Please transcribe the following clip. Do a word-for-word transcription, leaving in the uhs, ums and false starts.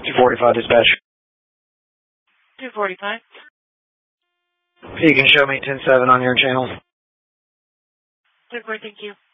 two forty-five dispatch. two forty-five. You can show me ten seven on your channel. ten four, thank you.